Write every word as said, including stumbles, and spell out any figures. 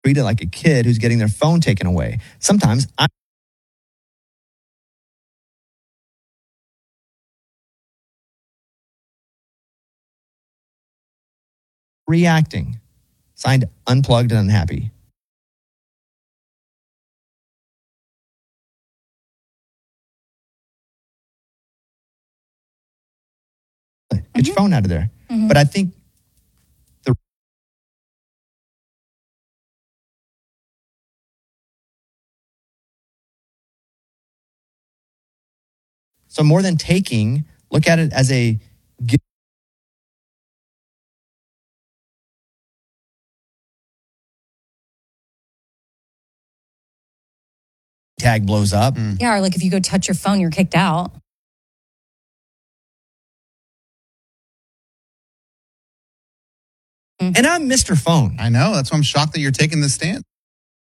treat it like a kid who's getting their phone taken away. Sometimes I'm reacting. Signed, Unplugged and Unhappy. Get mm-hmm. your phone out of there. Mm-hmm. But I think the so more than taking, look at it as a gift. Tag blows up. Mm. Yeah, or like if you go touch your phone, you're kicked out. And I'm Mister Phone. I know. That's why I'm shocked that you're taking this stand.